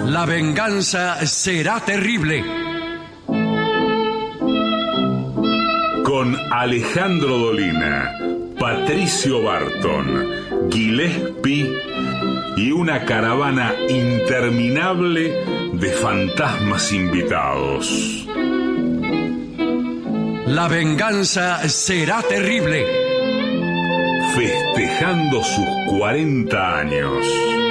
La venganza será terrible. Con Alejandro Dolina, Patricio Barton, Gillespie y una caravana interminable de fantasmas invitados. La venganza será terrible. Festejando sus 40 años.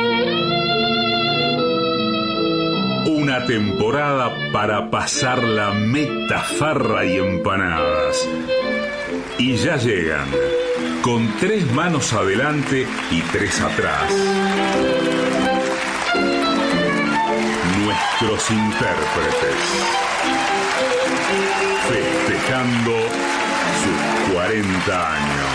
Una temporada para pasar la meta, farra y empanadas. Y ya llegan, con 3 manos adelante y 3 atrás. Nuestros intérpretes. Festejando sus 40 años.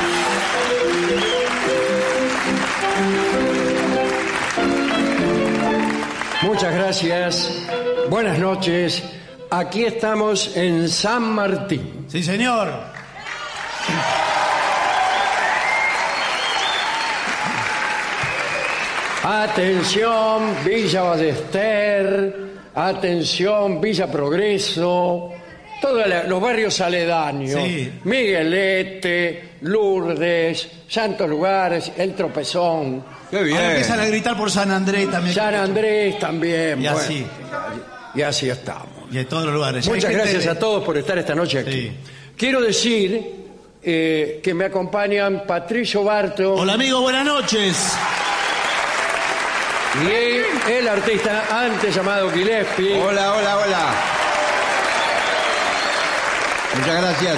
Muchas gracias. Buenas noches. Aquí estamos en San Martín. Sí, señor. Atención, Villa Ballester. Atención, Villa Progreso. Todos los barrios aledaños. Sí. Miguelete, Lourdes, Santos Lugares, El Tropezón. Qué bien. Ahora empiezan a gritar por San Andrés también. San Andrés también. Y así. Y así estamos. Y en todos los lugares. Muchas Hay gente gracias de- a todos por estar esta noche aquí. Sí. Quiero decir que me acompañan Patricio Barto Hola, amigo, buenas noches. y el artista antes llamado Gillespie. Hola, hola, hola. Muchas gracias.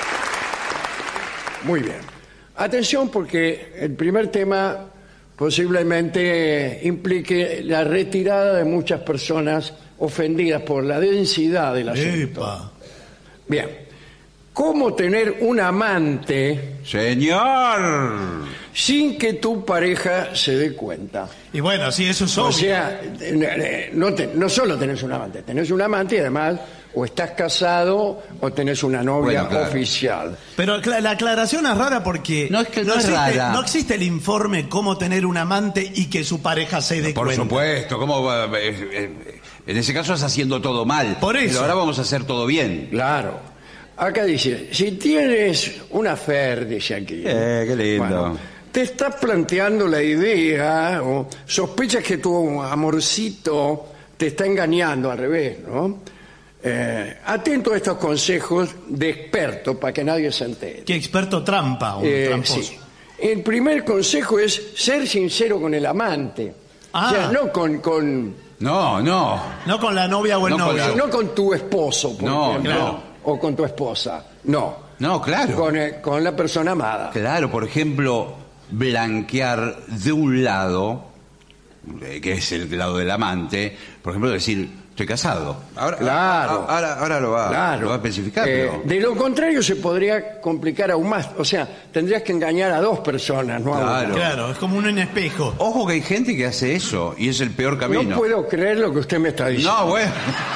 Muy bien. Atención porque el primer tema posiblemente implique la retirada de muchas personas ofendidas por la densidad del asunto. Epa. Bien. ¿Cómo tener un amante Señor. sin que tu pareja se dé cuenta? Y bueno, sí, eso es O obvio. sea, no solo tenés un amante y además o estás casado o tenés una novia Bueno, claro. oficial. Pero la aclaración es rara porque No, es que no es existe, rara. no existe el informe cómo tener un amante y que su pareja se dé Por cuenta. supuesto, ¿cómo va? En ese caso estás haciendo todo mal. Por eso. Pero ahora vamos a hacer todo bien. Claro. Acá dice, si tienes una fer, dice aquí. Qué lindo. Bueno, te estás planteando la idea o sospechas que tu amorcito te está engañando al revés, ¿no? Atento a estos consejos de experto para que nadie se entere. ¿Qué experto trampa o tramposo? Sí. El primer consejo es ser sincero con el amante. Ah. O sea, no con No, no. No con la novia o el No con novio. la- no con tu esposo, por No, ejemplo, claro. o con tu esposa. No. No, claro. Con la persona amada. Claro, por ejemplo, blanquear de un lado, que es el lado del amante, por ejemplo, decir, estoy casado. Ahora, Claro. ahora lo va a especificar. Pero... De lo contrario se podría complicar aún más. O sea, tendrías que engañar a 2 personas, no a una. Claro. Claro, es como un espejo. Ojo que hay gente que hace eso y es el peor camino. No puedo creer lo que usted me está diciendo. No, bueno.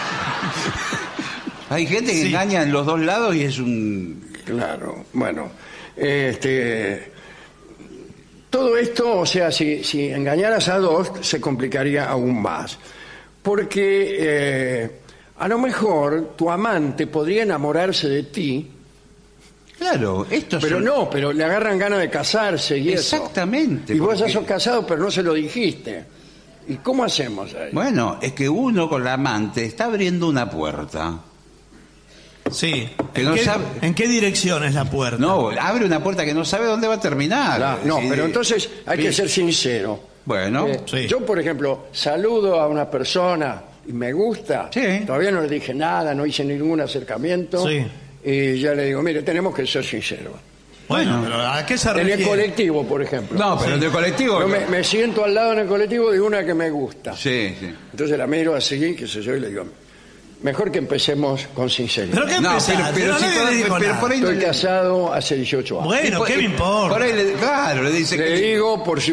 Hay gente que Sí. engaña en los dos lados y es un... Claro, bueno. Todo esto, o sea, si engañaras a 2, se complicaría aún más. Porque a lo mejor tu amante podría enamorarse de ti, Claro, esto pero no, pero le agarran ganas de casarse y eso. Exactamente, Y vos ya porque- sos casado, pero no se lo dijiste. ¿Y cómo hacemos ahí? Bueno, es que uno con la amante está abriendo una puerta. Sí. Que no sabe- ¿En qué dirección es la puerta? No, abre una puerta que no sabe dónde va a terminar. Claro, no, Sí, pero entonces hay que ser sincero. Bueno, Sí. Yo, por ejemplo, saludo a una persona y me gusta, Sí. todavía no le dije nada, no hice ningún acercamiento, Sí. y ya le digo, mire, tenemos que ser sinceros. Bueno, pero ¿a qué se En el refiere? colectivo, por ejemplo. no, pero en el colectivo... Yo me siento al lado en el colectivo de una que me gusta. Sí, sí. Entonces la miro así, qué sé yo, y le digo, mejor que empecemos con sinceridad. ¿Pero qué No, empezás? pero No, sí, nadie le dijo pero nada. por ahí... Estoy casado hace 18 años. Bueno, ¿qué me importa? Por ahí, claro, le dice Le que... digo, por si